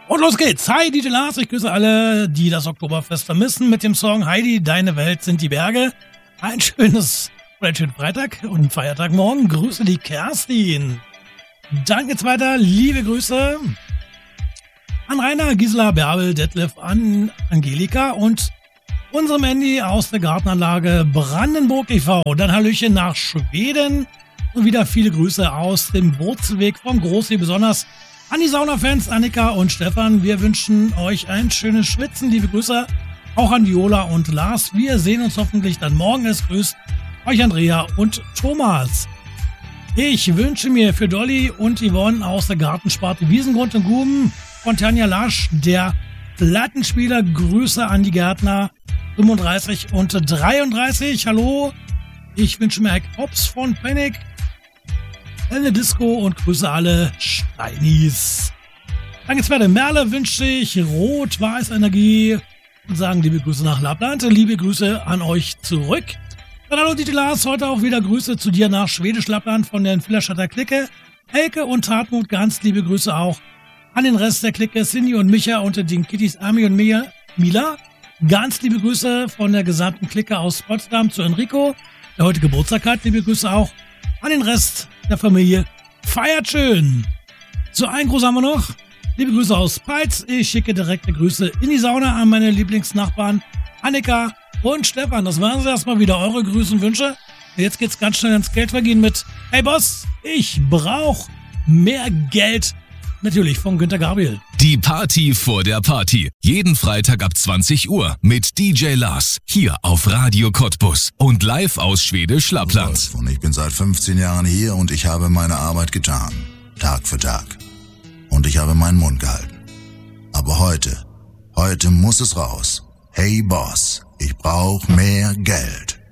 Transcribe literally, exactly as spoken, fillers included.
Und los geht's. Hi, D J Lars. Ich grüße alle, die das Oktoberfest vermissen mit dem Song Heidi, deine Welt sind die Berge. Ein schönes, einen schönen Freitag und Feiertagmorgen. Grüße die Kerstin. Dann geht's weiter. Liebe Grüße an Rainer, Gisela, Bärbel, Detlef, an Angelika und unserem Handy aus der Gartenanlage Brandenburg e V. Dann Hallöchen nach Schweden und wieder viele Grüße aus dem Wurzelweg vom Großsee, besonders an die Saunafans Annika und Stefan. Wir wünschen euch ein schönes Schwitzen. Liebe Grüße auch an Viola und Lars. Wir sehen uns hoffentlich dann morgen. Es grüßt euch Andrea und Thomas. Ich wünsche mir für Dolly und Yvonne aus der Gartensparte Wiesengrund und Guben von Tanja Lasch, der Plattenspieler, Grüße an die Gärtner fünfunddreißig und dreiunddreißig. Hallo, ich wünsche mir Herr Hops von Panic, eine Disco und grüße alle Steinis. Dann geht's weiter. Merle wünsche ich Rot-Weiß Energie und sagen liebe Grüße nach Lappland. Liebe Grüße an euch zurück. Dann hallo D J Lars, heute auch wieder Grüße zu dir nach Schwedisch Lappland von den Villerschatter Clique. Elke und Hartmut, ganz liebe Grüße auch an den Rest der Clique, Cindy und Micha unter den Kittys Ami und Mila. Ganz liebe Grüße von der gesamten Clique aus Potsdam zu Enrico, der heute Geburtstag hat. Liebe Grüße auch an den Rest der Familie. Feiert schön! So, ein Gruß haben wir noch. Liebe Grüße aus Peitz. Ich schicke direkte Grüße in die Sauna an meine Lieblingsnachbarn Annika und Stefan. Das waren sie erstmal wieder, eure Grüße und Wünsche. Jetzt geht's ganz schnell ins Geldverdienen mit Hey Boss, ich brauch mehr Geld. Natürlich von Günter Gabriel. Die Party vor der Party. Jeden Freitag ab zwanzig Uhr mit D J Lars. Hier auf Radio Cottbus und live aus Schwedisch Lappland. Und ich bin seit fünfzehn Jahren hier und ich habe meine Arbeit getan. Tag für Tag. Und ich habe meinen Mund gehalten. Aber heute, heute muss es raus. Hey Boss, ich brauch mehr Geld.